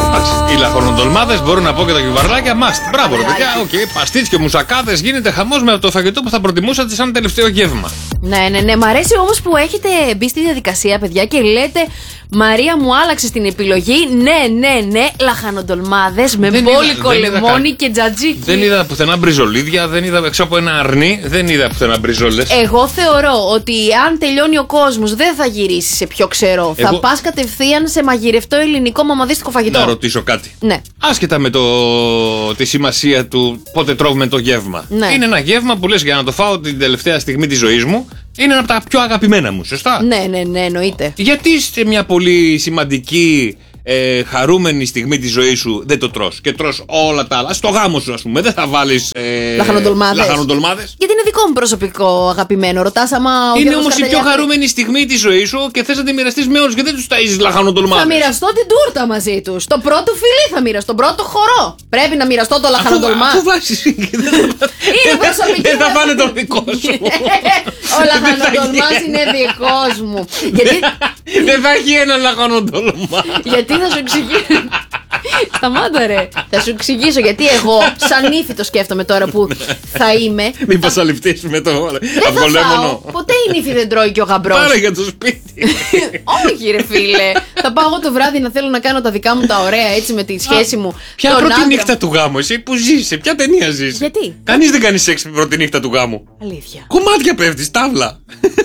Οι λαχανοτολμάδες, μπορώ να πω, και τα κυβαρλάκια must. Μπράβο, ρε παιδιά. Παστίτσια και μουσακάδες, γίνεται χαμός με το φαγητό που θα προτιμούσατε σαν τελευταίο γεύμα. Ναι. Μ' αρέσει όμως που έχετε μπει στη διαδικασία, παιδιά, και λέτε: Μαρία, μου άλλαξε την επιλογή. Ναι. Λαχανοτολμάδες με μπόλικο λεμόνι και τζατζίκι. Δεν είδα πουθενά μπριζολίδια, δεν είδα έξω από ένα αρνί, δεν είδα πουθενά μπριζόλες. Εγώ θεωρώ ότι αν τελειώνει ο κόσμος, δεν θα γυρίσει σε πιο ξερό. Θα πας κατευθείαν σε μαγειρευτό ελληνικό μαμαδίστικο φαγητό. Να ρωτήσω κάτι. Ναι. Άσχετα με τη σημασία του πότε τρώγουμε το γεύμα. Ναι. Είναι ένα γεύμα που λες για να το φάω την τελευταία στιγμή της ζωής μου. Είναι ένα από τα πιο αγαπημένα μου, σωστά? Ναι, εννοείται. Γιατί σε μια πολύ σημαντική, χαρούμενη στιγμή της ζωής σου δεν το τρως και τρως όλα τα άλλα? Στο γάμο σου, ας πούμε, δεν θα βάλεις λαχανοτολμάδες. Γιατί είναι δικό μου προσωπικό αγαπημένο. Ρωτάς άμα είναι όμως η πιο χαρούμενη στιγμή της ζωής σου και θες να τη μοιραστείς με όλους και δεν τους ταΐζεις λαχανοτολμάδες. Θα μοιραστώ την τούρτα μαζί τους. Το πρώτο φιλί θα μοιραστώ, τον πρώτο χορό. Πρέπει να μοιραστώ το λαχανοτολμά. Αφού βάζεις. Είναι προσωπική. Δεν θα φάνε το δικό σου. Ο λαχανοτολμάς είναι δικός μου. Δεν θα έχει ένα λαχανοτολμά. Γιατί θα σου εξηγήσω. Σταμάτα, ρε. Θα σου εξηγήσω γιατί εγώ, σαν ύφη, το σκέφτομαι τώρα που θα είμαι. Μήπως θα ληφτήσουμε το αυγολέμονο. Ποτέ η νύφη δεν τρώει και ο γαμπρός. Πάρε για το σπίτι. Όχι, ρε φίλε. Θα πάω εγώ το βράδυ να θέλω να κάνω τα δικά μου τα ωραία, έτσι, με τη σχέση μου. Ποια πρώτη νύχτα του γάμου, εσύ που ζεις, σε ποια ταινία ζεις? Γιατί? Κανείς δεν κάνει σεξ την πρώτη νύχτα του γάμου. Αλήθεια. Κομμάτια πέφτει, τάβλα.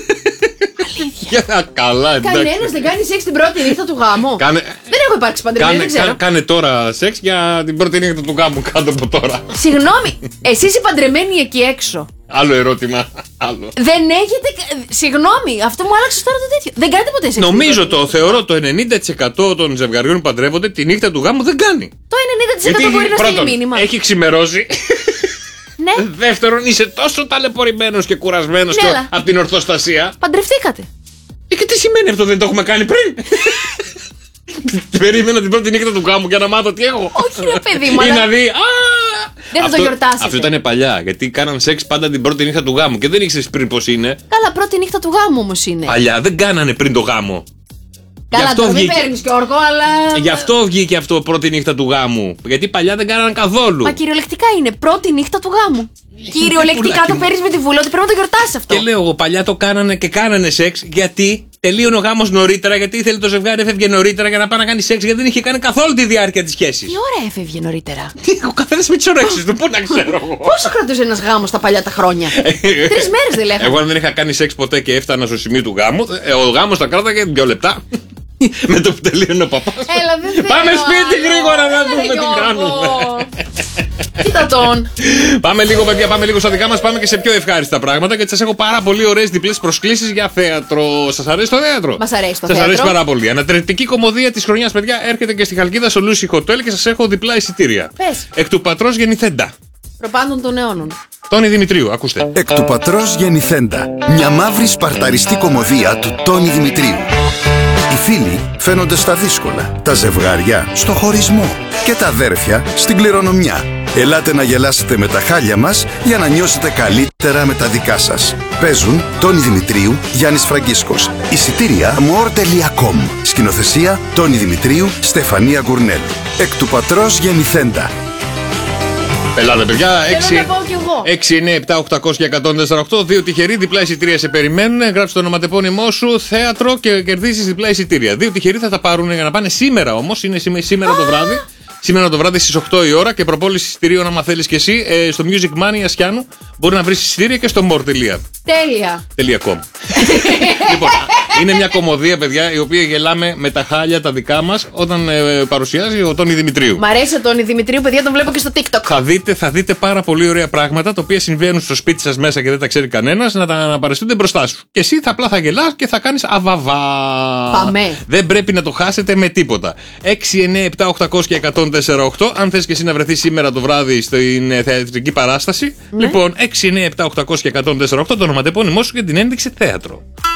Καλά, εντάξει. Κανένας δεν κάνει σεξ την πρώτη νύχτα του γάμου. Δεν έχω υπάρξει παντρεμένη, δεν ξέρω. Κάνε τώρα σεξ για την πρώτη νύχτα του γάμου, κάτω από τώρα. Συγγνώμη, εσείς οι παντρεμένοι εκεί έξω. Άλλο ερώτημα. Άλλο. Δεν έχετε. Συγγνώμη, αυτό μου άλλαξε τώρα το τέτοιο. Δεν κάνετε ποτέ σεξ? Νομίζω θεωρώ το 90% των ζευγαριών που παντρεύονται τη νύχτα του γάμου δεν κάνει. Το 90% μπορεί να στείλει μήνυμα. Έχει ξημερώσει. Ναι. Δεύτερον, είσαι τόσο ταλαιπωρημένος και κουρασμένος από την ορθοστασία. Παντρευτήκατε. Και τι σημαίνει αυτό, δεν το έχουμε κάνει πριν? Περίμενα την πρώτη νύχτα του γάμου για να μάθω τι έχω. Όχι, ρε παιδί μου. Ή να δει. Δεν θα το γιορτάσετε. Αυτό ήταν παλιά. Γιατί κάναν σεξ πάντα την πρώτη νύχτα του γάμου και δεν ήξερες πριν πώς είναι. Καλά, πρώτη νύχτα του γάμου όμως είναι. Παλιά δεν κάνανε πριν το γάμο. Καλά, τώρα μην παίρνεις και όρκο, αλλά. Γι' αυτό βγήκε αυτό πρώτη νύχτα του γάμου. Γιατί παλιά δεν κάνανε καθόλου. Μα κυριολεκτικά είναι πρώτη νύχτα του γάμου. Κυριολεκτικά το παίρνεις με τη βούλα ότι πρέπει να το γιορτάσεις αυτό. Και λέω εγώ, παλιά το κάνανε και κάνανε σεξ γιατί τελείωνε ο γάμος νωρίτερα, γιατί ήθελε το ζευγάρι, έφευγε νωρίτερα για να πάει να κάνει σεξ, γιατί δεν είχε κάνει καθόλου τη διάρκεια της σχέσης. Τι ώρα έφευγε νωρίτερα? Ο καθένας με τις ωρέξεις του, πού να ξέρω εγώ. Πόσο κρατούσε ένας γάμος τα παλιά τα χρόνια? 3 μέρες δεν λέγανε. Εγώ αν δεν είχα κάνει σεξ ποτέ και έφτανα στο σημείο του γάμου, ο γάμος τα κράταγε 2 λεπτά. Με το που τελείωνε ο παπάς. Έλα, δεν θέλω. Πάμε σπίτι γρήγορα να δούμε τι κάνουμε. Κοίτα τον. Πάμε λίγο, παιδιά, πάμε λίγο στα δικά μας. Πάμε και σε πιο ευχάριστα πράγματα. Γιατί σας έχω πάρα πολύ ωραίες διπλές προσκλήσεις για θέατρο. Σας αρέσει το θέατρο? Μας αρέσει το θέατρο. Σας αρέσει πάρα πολύ. Ανατρεπτική κομμωδία της χρονιάς, παιδιά, έρχεται και στη Χαλκίδα στο Lucy Hotel και σας έχω διπλά εισιτήρια. Πες. Εκ του πατρός γεννηθέντα. Προπάντων των αιώνων. Τόνι Δημητρίου, ακούστε. Εκ του πατρός γεννηθέντα. Μια μαύρη σπαρταριστή κομμωδία του Τόνι Δημητρίου. Οι φίλοι φαίνονται στα δύσκολα, τα ζευγάρια στο χωρισμό και τα αδέρφια στην κληρονομιά. Ελάτε να γελάσετε με τα χάλια μας για να νιώσετε καλύτερα με τα δικά σας. Παίζουν Τόνι Δημητρίου, Γιάννης Φραγκίσκος. Εισιτήρια more.com. Σκηνοθεσία Τόνι Δημητρίου, Στεφανία Γκουρνέλ. Εκ του πατρός γεννηθέντα. Ελάτε, παιδιά. 6, 9, 7, 800 και 148. 2 τυχεροί, διπλά εισιτήρια σε περιμένουν. Γράψε το ονοματεπώνυμό σου, θέατρο και κερδίζεις διπλά εισιτήρια. 2 τυχεροί θα τα πάρουν για να πάνε σήμερα όμως. Είναι σήμερα το βράδυ. Σήμερα το βράδυ στις 8 η ώρα και προπόληση εισιτηρίων, άμα θέλεις και εσύ, στο Music Money Ασιάνου. Μπορεί να βρεις εισιτήρια και στο more.com. Τέλεια. Λοιπόν, είναι μια κομμωδία, παιδιά, η οποία γελάμε με τα χάλια τα δικά μας όταν παρουσιάζει ο Τόνι Δημητρίου. Μ' αρέσει ο Τόνι Δημητρίου, παιδιά, τον βλέπω και στο TikTok. Θα δείτε πάρα πολύ ωραία πράγματα τα οποία συμβαίνουν στο σπίτι σας μέσα και δεν τα ξέρει κανένας να τα αναπαραστούνται μπροστά σου. Και εσύ απλά θα γελάς και θα κάνεις αβαβά. Πάμε. Δεν πρέπει να το χάσετε με τίποτα. 6, 9, 7, 800 και 148. Αν θες και εσύ να βρεθείς σήμερα το βράδυ στην θεατρική παράσταση. Ναι. Λοιπόν, 6, 9, 7, 800 και 148. Το ονοματεπώνυμό σου και την ένδειξη θέατρο.